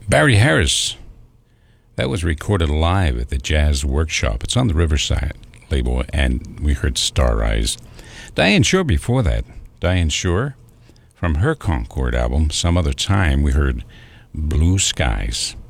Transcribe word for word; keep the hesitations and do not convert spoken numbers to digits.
Barry Harris. That was recorded live at the Jazz Workshop. It's on the Riverside label, and we heard Star Eyes. Diane Shore before that. Diane Shore, from her Concord album, Some Other Time, we heard Blue Skies.